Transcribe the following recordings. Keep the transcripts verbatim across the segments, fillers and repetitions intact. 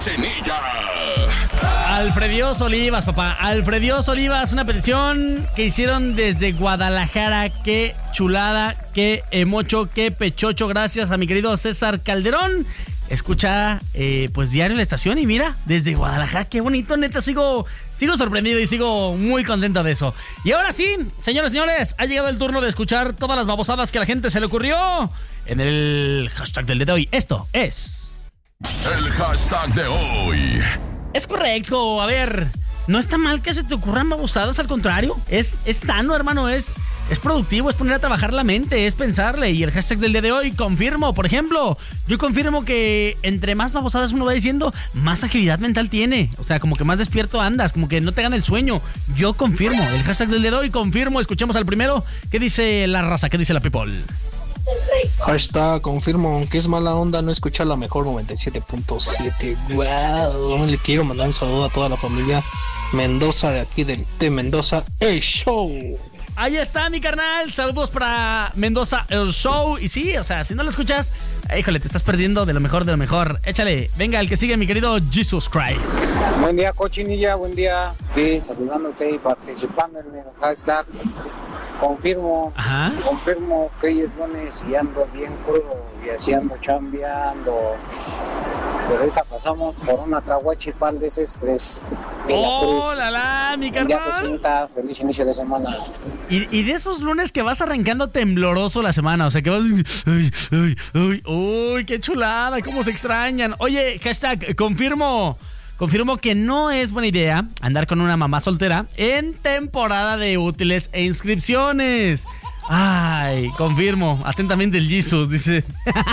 Cochinilla. Alfredioso Olivas, papá. Alfredioso Olivas, una petición que hicieron desde Guadalajara. Qué chulada, qué emocho, qué pechocho. Gracias a mi querido César Calderón. Escucha, eh, pues diario la estación y mira, desde Guadalajara, qué bonito, neta, sigo, sigo sorprendido y sigo muy contento de eso. Y ahora sí, señores y señores, ha llegado el turno de escuchar todas las babosadas que a la gente se le ocurrió en el hashtag del día de hoy. Esto es... El hashtag de hoy. Es correcto, a ver, no está mal que se te ocurran babosadas, al contrario, es, es sano, hermano, es, es productivo, es poner a trabajar la mente, es pensarle. Y el hashtag del día de hoy, confirmo, por ejemplo, yo confirmo que entre más babosadas uno va diciendo, más agilidad mental tiene, o sea, como que más despierto andas, como que no te gana el sueño. Yo confirmo, el hashtag del día de hoy, confirmo. Escuchemos al primero. ¿Qué dice la raza? ¿Qué dice la people? Hashtag confirmo, aunque es mala onda no escuchar la mejor noventa y siete punto siete. Wow, le quiero mandar un saludo a toda la familia Mendoza de aquí del T Mendoza, el show. Ahí está, mi carnal. Saludos para Mendoza, el show. Y sí, o sea, si no lo escuchas, híjole, te estás perdiendo de lo mejor de lo mejor. Échale, venga, el que sigue, mi querido Jesus Christ. Buen día, Cochinilla, buen día. Sí, saludándote y participando en el hashtag. Confirmo, Ajá. confirmo que hoy es lunes y ando bien crudo y así ando chambeando. Pero ahorita pasamos por una caguachipal de ese estrés. ¡Oh, la la, mi Buen día, carnal! Cochinita, feliz inicio de semana. Y, y de esos lunes que vas arrancando tembloroso la semana, o sea, que vas... ¡Ay, ay, ay! ¡Uy, qué chulada! ¿Cómo se extrañan? Oye, hashtag, confirmo... Confirmo que no es buena idea andar con una mamá soltera en temporada de útiles e inscripciones. Ay, confirmo. Atentamente el Jesus, dice.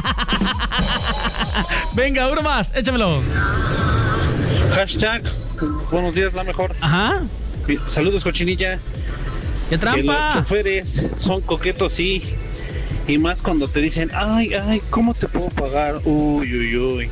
Venga, uno más, échamelo. Hashtag, buenos días, la mejor. Ajá. Saludos, Cochinilla. ¡Qué trampa! Que los choferes son coquetos, sí. Y más cuando te dicen, ay, ay, ¿cómo te puedo pagar? Uy, uy, uy.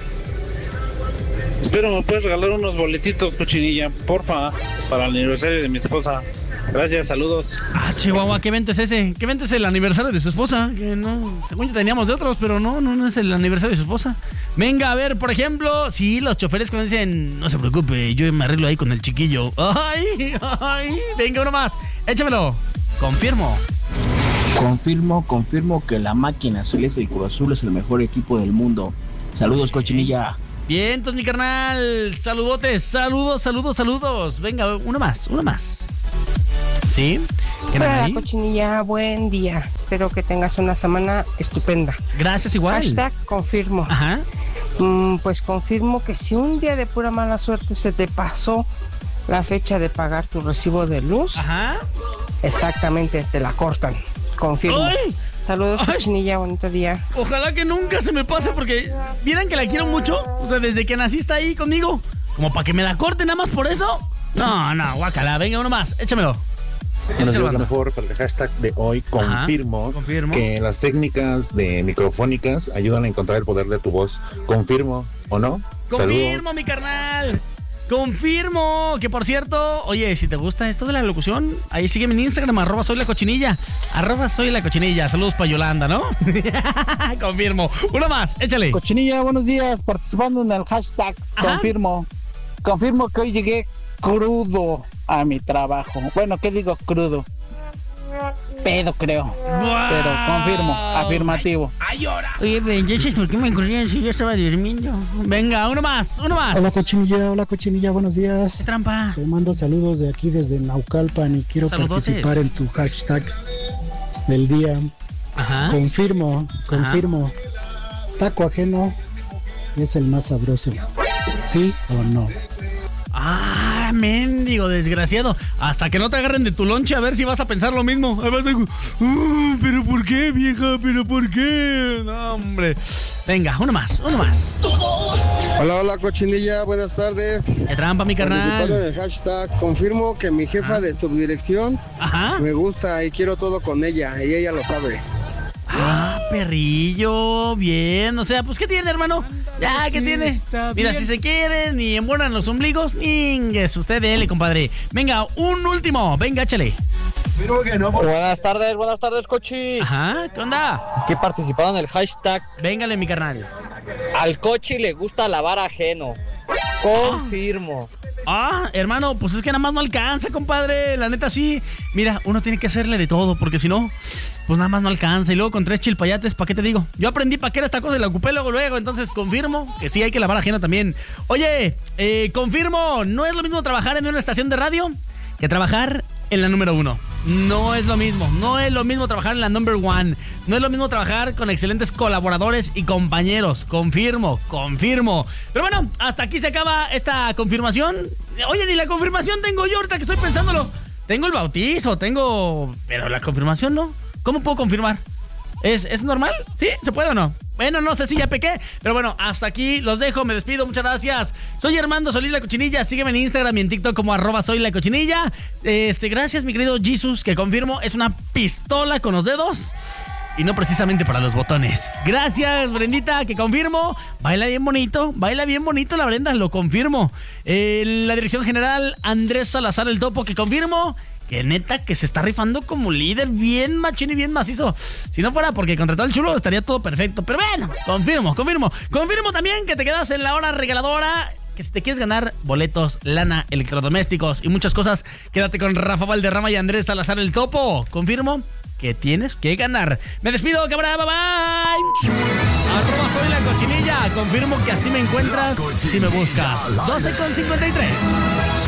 Espero me puedes regalar unos boletitos, Cochinilla, porfa, para el aniversario de mi esposa. Gracias, saludos. Ah, Chihuahua, ¿qué evento es ese? ¿Qué evento es el aniversario de su esposa? Que no, según yo teníamos de otros, pero no, no, no es el aniversario de su esposa. Venga, a ver, por ejemplo, sí, los choferes que me dicen, no se preocupe, yo me arreglo ahí con el chiquillo. Ay, ay, venga, uno más, échamelo. Confirmo. Confirmo, confirmo que la máquina celeste y Cruz Azul es el mejor equipo del mundo. Saludos, Cochinilla. Bien, entonces, mi carnal, saludotes, saludos, saludos, saludos. Venga, uno más, uno más. ¿Sí? Hola, Cochinilla, buen día. Espero que tengas una semana estupenda. Gracias, igual. Hashtag confirmo. Ajá. Mm, pues confirmo que si un día de pura mala suerte se te pasó la fecha de pagar tu recibo de luz, Ajá. exactamente, te la cortan. Confirmo. ¡Ay! Saludos, Ay. Cochinilla, bonito día. Ojalá que nunca se me pase porque vieran que la quiero mucho. O sea, desde que nací está ahí conmigo. Como para que me la corten nada más por eso. No, no, guácala. Venga, uno más. Échamelo. Buenos días, Échalo, lo mejor para el hashtag de hoy. Confirmo, confirmo. que las técnicas de microfónicas ayudan a encontrar el poder de tu voz. Confirmo, ¿o no? Confirmo, Saludos. mi carnal. Confirmo. Que por cierto, oye, si te gusta esto de la locución, ahí sígueme en Instagram, arroba soy la cochinilla. Arroba soy la cochinilla. Saludos para Yolanda, ¿no? Confirmo. Uno más, échale. Cochinilla, buenos días, participando en el hashtag. Ajá. Confirmo. Confirmo que hoy llegué crudo a mi trabajo. Bueno, ¿qué digo crudo? Pedo, creo. Wow. Pero confirmo, afirmativo. Ay, ahora. Oye, entonces, ¿por qué me corrían si yo estaba durmiendo? Venga, uno más, uno más. Hola, Cochinilla, hola, Cochinilla, buenos días. ¿Qué trampa? Te mando saludos de aquí desde Naucalpan y quiero Saludotes. participar en tu hashtag del día. Ajá. Confirmo, confirmo. Taco ajeno es el más sabroso. ¿Sí o no? Ah, mendigo, desgraciado. Hasta que no te agarren de tu lonche a ver si vas a pensar lo mismo. Además, digo, uh, pero ¿por qué, vieja? ¿Pero por qué? No, hombre. Venga, uno más, uno más. Hola, hola, Cochinilla, buenas tardes. Qué trampa, mi carnal. Participando en el hashtag, confirmo que mi jefa de subdirección Ajá. me gusta y quiero todo con ella, y ella lo sabe. Ah, perrillo, bien. O sea, pues, ¿qué tiene, hermano? Ya, ¿qué tiene? Mira, si se quieren y embonan los ombligos, ningues, usted dele, compadre. Venga, un último. Venga, échale. Buenas tardes, buenas tardes, Cochi. Ajá, ¿qué onda? Aquí participaron en el hashtag. Véngale, mi carnal. Al Cochi le gusta lavar ajeno. Confirmo. Ah, hermano, pues es que nada más no alcanza, compadre. La neta sí. Mira, uno tiene que hacerle de todo, porque si no, pues nada más no alcanza. Y luego con tres chilpayates, ¿para qué te digo? Yo aprendí para qué era esta cosa y la ocupé luego, luego. Entonces confirmo que sí hay que lavar ajena también. Oye, eh, confirmo, no es lo mismo trabajar en una estación de radio que trabajar en la número uno. No es lo mismo, no es lo mismo trabajar en la number one. No es lo mismo trabajar con excelentes colaboradores y compañeros. Confirmo, confirmo. Pero bueno, hasta aquí se acaba esta confirmación. Oye, ni la confirmación tengo yo ahorita que estoy pensándolo. Tengo el bautizo, tengo... Pero la confirmación no. ¿Cómo puedo confirmar? ¿Es, ¿Es normal? ¿Sí? ¿Se puede o no? Bueno, no sé si ya pequé, pero bueno, hasta aquí los dejo, me despido, muchas gracias. Soy Armando Solís La Cochinilla, sígueme en Instagram y en TikTok como arroba soy la cochinilla. Este, gracias mi querido Jesus, que confirmo, es una pistola con los dedos y no precisamente para los botones. Gracias, Brendita, que confirmo, baila bien bonito, baila bien bonito la Brenda, lo confirmo. Eh, la dirección general, Andrés Salazar el Topo, que confirmo. Que neta, que se está rifando como líder, bien machín y bien macizo. Si no fuera porque contrató al chulo, estaría todo perfecto. Pero bueno, confirmo, confirmo. Confirmo también que te quedas en la hora regaladora. Que si te quieres ganar boletos, lana, electrodomésticos y muchas cosas, quédate con Rafa Valderrama y Andrés Salazar el Topo. Confirmo que tienes que ganar. Me despido, cabrón, bye bye. Arroba soy la cochinilla. Confirmo que así me encuentras si me buscas. doce con cincuenta y tres.